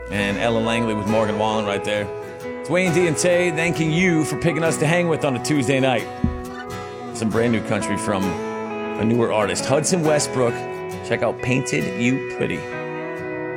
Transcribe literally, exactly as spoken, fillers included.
And Ella Langley with Morgan Wallen right there. It's Wayne D and Tay thanking you for picking us to hang with on a Tuesday night. Some brand new country from a newer artist, Hudson Westbrook. Check out Painted You Pretty.